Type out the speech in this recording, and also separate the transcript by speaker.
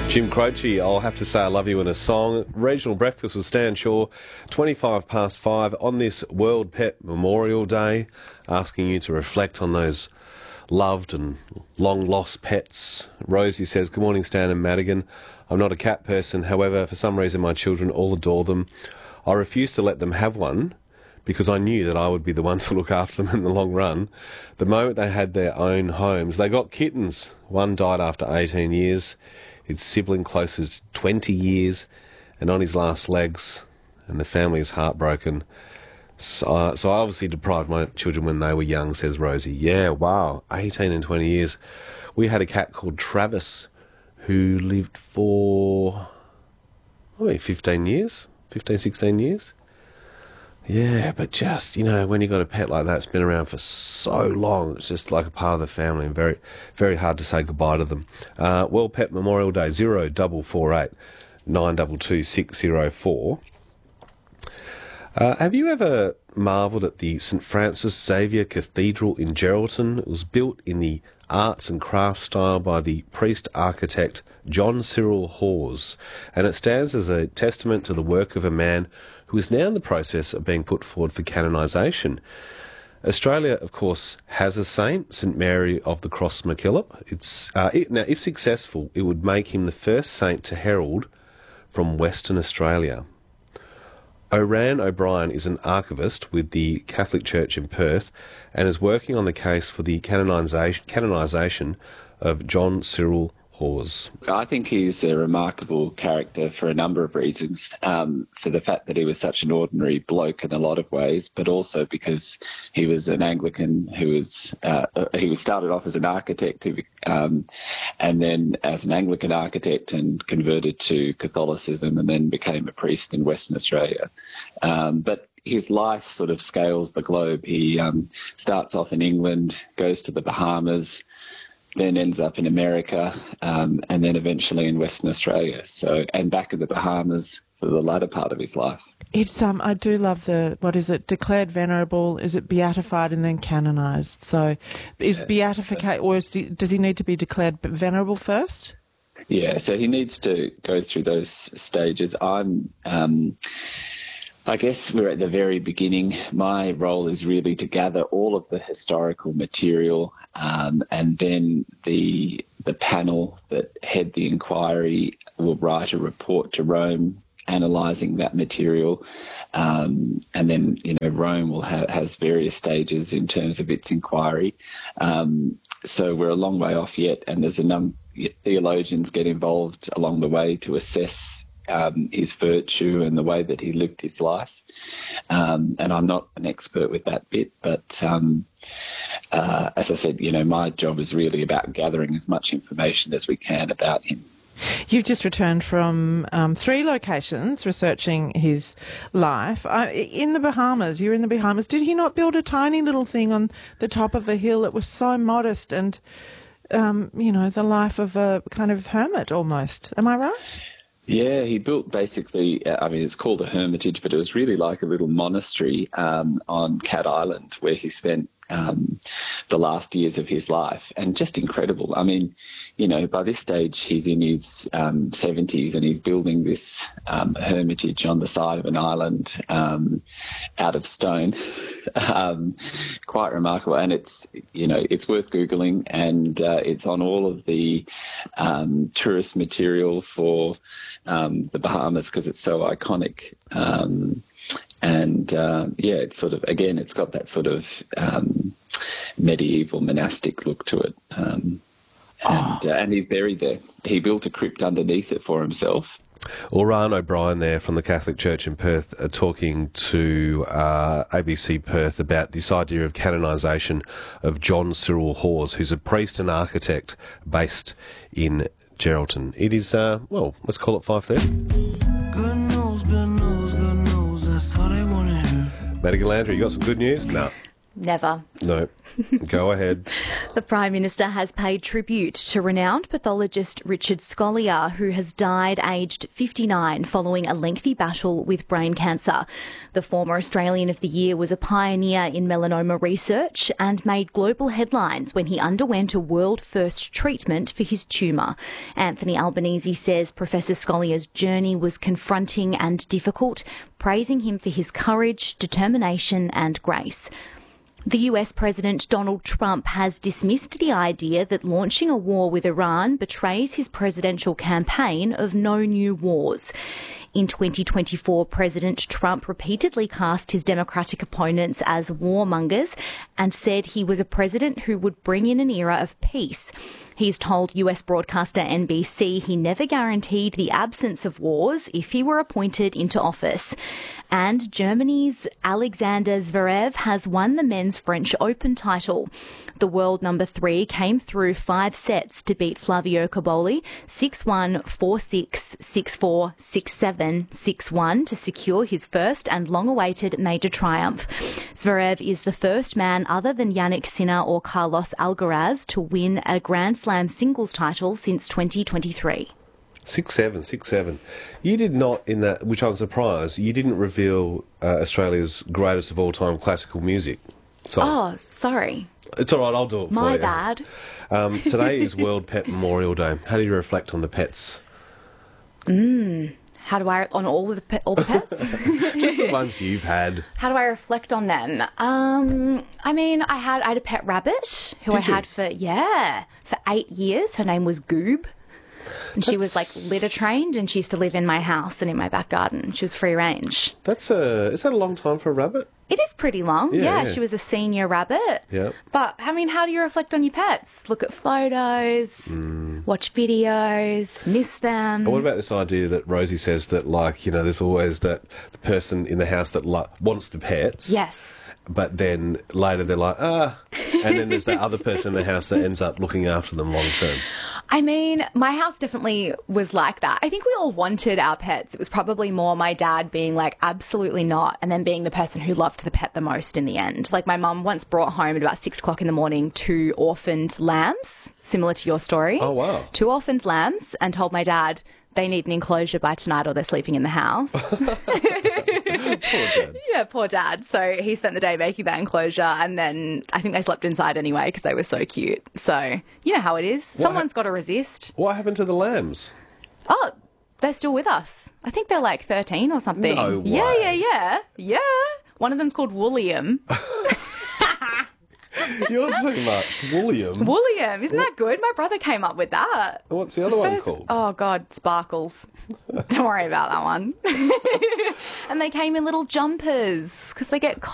Speaker 1: Jim Croce, I'll have to say I love you in a song. Regional breakfast with Stan Shaw, 5:25 on this World Pet Memorial Day, asking you to reflect on those loved and long-lost pets. Rosie says, good morning, Stan and Madigan. I'm not a cat person, however, for some reason my children all adore them. I refused to let them have one because I knew that I would be the one to look after them in the long run. The moment they had their own homes, they got kittens. One died after 18 years. His sibling closer to 20 years and on his last legs, and the family is heartbroken. So I obviously deprived my children when they were young, says Rosie. Yeah, wow, 18 and 20 years. We had a cat called Travis who lived for, 15 years, 15, 16 years. Yeah, but just, when you got a pet like that, it's been around for so long, it's just like a part of the family and very, very hard to say goodbye to them. World Pet Memorial Day, 0448 922 604. Have you ever marvelled at the St Francis Xavier Cathedral in Geraldton? It was built in the arts and crafts style by the priest-architect John Cyril Hawes, and it stands as a testament to the work of a man who is now in the process of being put forward for canonisation. Australia, of course, has a saint, St Mary of the Cross MacKillop. Now, if successful, it would make him the first saint to herald from Western Australia. Oran O'Brien is an archivist with the Catholic Church in Perth and is working on the case for the canonisation of John Cyril Hawes.
Speaker 2: I think he's a remarkable character for a number of reasons, for the fact that he was such an ordinary bloke in a lot of ways, but also because he was an Anglican who was started off as an architect and then as an Anglican architect and converted to Catholicism and then became a priest in Western Australia. But his life sort of scales the globe. He starts off in England, goes to the Bahamas, then ends up in America, and then eventually in Western Australia. And back in the Bahamas for the latter part of his life.
Speaker 3: It's I do love declared venerable, is it beatified and then canonised? So is beatification, or does he need to be declared venerable first?
Speaker 2: Yeah, so he needs to go through those stages. I guess we're at the very beginning. My role is really to gather all of the historical material, and then the panel that head the inquiry will write a report to Rome analysing that material, and then Rome has various stages in terms of its inquiry. So we're a long way off yet, and there's a number theologians get involved along the way to assess his virtue and the way that he lived his life. And I'm not an expert with that bit, but as I said, my job is really about gathering as much information as we can about him.
Speaker 3: You've just returned from 3 locations researching his life. In the Bahamas, you're in the Bahamas. Did he not build a tiny little thing on the top of a hill that was so modest and, the life of a kind of hermit almost? Am I right?
Speaker 2: Yeah, he built basically, it's called a hermitage, but it was really like a little monastery on Cat Island where he spent the last years of his life, and just incredible. By this stage he's in his 70s and he's building this hermitage on the side of an island out of stone. Quite remarkable, and it's worth Googling, and it's on all of the tourist material for the Bahamas because it's so iconic. It's sort of, again, it's got that sort of medieval monastic look to it. And he's buried there. He built a crypt underneath it for himself.
Speaker 1: Oran O'Brien there from the Catholic Church in Perth talking to ABC Perth about this idea of canonisation of John Cyril Hawes, who's a priest and architect based in Geraldton. It is, let's call it 5:30.
Speaker 4: Good news, that's all they want to hear.
Speaker 1: Madigan Landry, you got some good news? No.
Speaker 4: Never.
Speaker 1: No. Go ahead.
Speaker 4: The Prime Minister has paid tribute to renowned pathologist Richard Scolyer, who has died aged 59 following a lengthy battle with brain cancer. The former Australian of the Year was a pioneer in melanoma research and made global headlines when he underwent a world-first treatment for his tumour. Anthony Albanese says Professor Scolyer's journey was confronting and difficult, praising him for his courage, determination and grace. The US President Donald Trump has dismissed the idea that launching a war with Iran betrays his presidential campaign of no new wars. In 2024, President Trump repeatedly cast his Democratic opponents as warmongers and said he was a president who would bring in an era of peace. He's told US broadcaster NBC he never guaranteed the absence of wars if he were appointed into office. And Germany's Alexander Zverev has won the men's French Open title. The world number 3 came through 5 sets to beat Flavio Cobolli 6-1, 4-6, 6-4, 6-7, 6-1 to secure his first and long-awaited major triumph. Zverev is the first man other than Yannick Sinner or Carlos Alcaraz to win a Grand Slam singles title since 2023.
Speaker 1: 6-7, 6-7. You did not, in that, which I'm surprised, you didn't reveal Australia's greatest of all time classical music song.
Speaker 4: Oh, sorry.
Speaker 1: It's all right, I'll do it for you.
Speaker 4: My bad.
Speaker 1: Today is World Pet Memorial Day. How do you reflect on the pets?
Speaker 4: How do I, on all the pets?
Speaker 1: Just the ones you've had.
Speaker 4: How do I reflect on them? I mean, I had a pet rabbit who
Speaker 1: Did you?
Speaker 4: had for 8 years. Her name was Goob. And she was like litter trained and she used to live in my house and in my back garden. She was free range.
Speaker 1: Is that a long time for a rabbit?
Speaker 4: It is pretty long.
Speaker 1: Yeah.
Speaker 4: She was a senior rabbit.
Speaker 1: Yeah.
Speaker 4: But, I mean, how do you reflect on your pets? Look at photos, watch videos, miss them.
Speaker 1: But what about this idea that Rosie says that, like, you know, there's always the person in the house that wants the pets.
Speaker 4: Yes.
Speaker 1: But then later they're like, and then there's that other person in the house that ends up looking after them long term.
Speaker 4: I mean, my house definitely was like that. I think we all wanted our pets. It was probably more my dad being like, absolutely not, and then being the person who loved the pet the most in the end. Like, my mum once brought home at about 6 o'clock in the morning 2 orphaned lambs, similar to your story.
Speaker 1: Oh, wow.
Speaker 4: 2 orphaned lambs, and told my dad they need an enclosure by tonight or they're sleeping in the house.
Speaker 1: Poor dad.
Speaker 4: Yeah, poor dad. So he spent the day making that enclosure, and then I think they slept inside anyway because they were so cute. So you know how it is. Someone's got to resist.
Speaker 1: What happened to the lambs?
Speaker 4: Oh, they're still with us. I think they're like 13 or something.
Speaker 1: No way.
Speaker 4: Yeah. One of them's called Wooliam.
Speaker 1: You're too much. William.
Speaker 4: Wooliam, isn't that good? My brother came up with that.
Speaker 1: What's the other one called?
Speaker 4: Oh, God, Sparkles. Don't worry about that one. And they came in little jumpers because they get